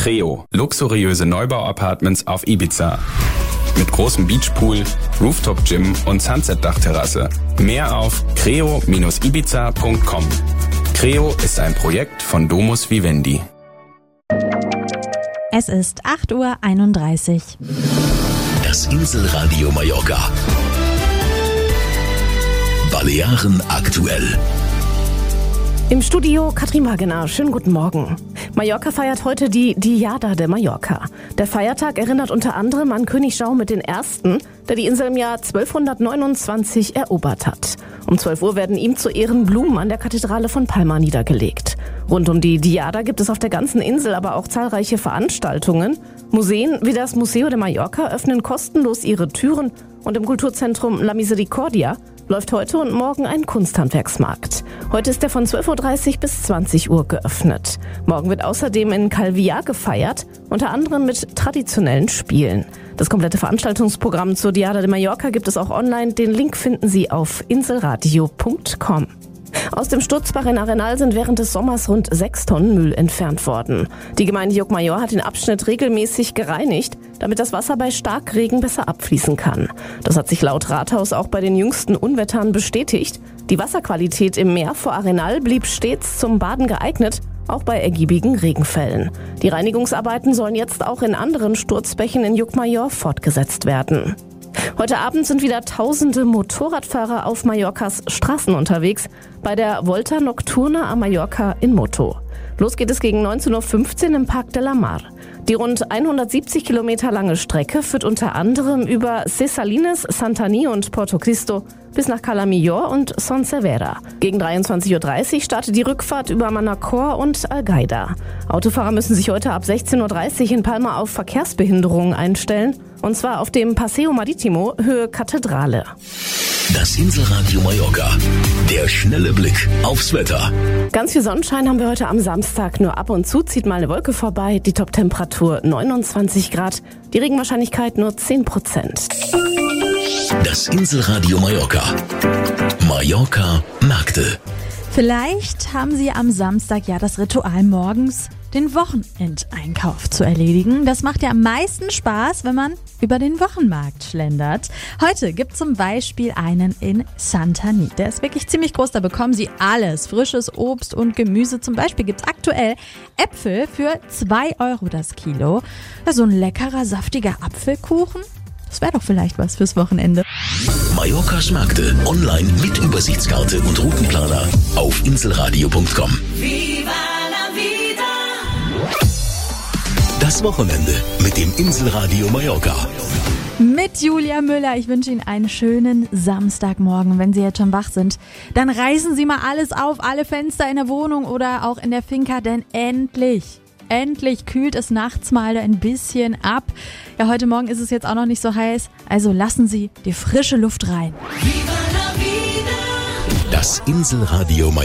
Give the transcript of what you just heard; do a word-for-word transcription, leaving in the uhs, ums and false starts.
Creo, luxuriöse Neubau-Apartments auf Ibiza. Mit großem Beachpool, Rooftop-Gym und Sunset-Dachterrasse. Mehr auf creo Bindestrich ibiza Punkt com. Creo ist ein Projekt von Domus Vivendi. Es ist acht Uhr einunddreißig. Das Inselradio Mallorca. Balearen aktuell. Im Studio Katrin Wagener. Schönen guten Morgen. Mallorca feiert heute die Diada de Mallorca. Der Feiertag erinnert unter anderem an König Jaume den Ersten, der die Insel im Jahr zwölfhundertneunundzwanzig erobert hat. Um zwölf Uhr werden ihm zu Ehren Blumen an der Kathedrale von Palma niedergelegt. Rund um die Diada gibt es auf der ganzen Insel aber auch zahlreiche Veranstaltungen. Museen wie das Museo de Mallorca öffnen kostenlos ihre Türen und im Kulturzentrum La Misericordia läuft heute und morgen ein Kunsthandwerksmarkt. Heute ist er von zwölf Uhr dreißig bis zwanzig Uhr geöffnet. Morgen wird außerdem in Calvià gefeiert, unter anderem mit traditionellen Spielen. Das komplette Veranstaltungsprogramm zur Diada de Mallorca gibt es auch online. Den Link finden Sie auf inselradio Punkt com. Aus dem Sturzbach in Arenal sind während des Sommers rund sechs Tonnen Müll entfernt worden. Die Gemeinde Llucmajor hat den Abschnitt regelmäßig gereinigt, damit das Wasser bei Starkregen besser abfließen kann. Das hat sich laut Rathaus auch bei den jüngsten Unwettern bestätigt. Die Wasserqualität im Meer vor Arenal blieb stets zum Baden geeignet, auch bei ergiebigen Regenfällen. Die Reinigungsarbeiten sollen jetzt auch in anderen Sturzbächen in Llucmajor fortgesetzt werden. Heute Abend sind wieder tausende Motorradfahrer auf Mallorcas Straßen unterwegs bei der Volta Nocturna a Mallorca in Moto. Los geht es gegen neunzehn Uhr fünfzehn im Parc de la Mar. Die rund hundertsiebzig Kilometer lange Strecke führt unter anderem über Ses Salines, Santany und Porto Cristo bis nach Cala Millor und Son Servera. Gegen dreiundzwanzig Uhr dreißig startet die Rückfahrt über Manacor und Algaida. Autofahrer müssen sich heute ab sechzehn Uhr dreißig in Palma auf Verkehrsbehinderungen einstellen, und zwar auf dem Paseo Maritimo Höhe Kathedrale. Das Inselradio Mallorca. Der schnelle Blick aufs Wetter. Ganz viel Sonnenschein haben wir heute am Samstag. Nur ab und zu zieht mal eine Wolke vorbei. Die Toptemperatur neunundzwanzig Grad. Die Regenwahrscheinlichkeit nur zehn Prozent. Das Inselradio Mallorca. Mallorca Märkte. Vielleicht haben Sie am Samstag ja das Ritual morgens, den Wochenendeinkauf zu erledigen. Das macht ja am meisten Spaß, wenn man über den Wochenmarkt schlendert. Heute gibt es zum Beispiel einen in Santany. Der ist wirklich ziemlich groß, da bekommen Sie alles. Frisches Obst und Gemüse. Zum Beispiel gibt es aktuell Äpfel für zwei Euro das Kilo. Ja, so ein leckerer, saftiger Apfelkuchen. Das wäre doch vielleicht was fürs Wochenende. Mallorcas Märkte online mit Übersichtskarte und Routenplaner auf inselradio Punkt com. Das Wochenende mit dem Inselradio Mallorca. Mit Julia Müller. Ich wünsche Ihnen einen schönen Samstagmorgen. Wenn Sie jetzt schon wach sind, dann reißen Sie mal alles auf, alle Fenster in der Wohnung oder auch in der Finca, denn endlich, endlich kühlt es nachts mal ein bisschen ab. Ja, heute Morgen ist es jetzt auch noch nicht so heiß, also lassen Sie die frische Luft rein. Das Inselradio Mallorca.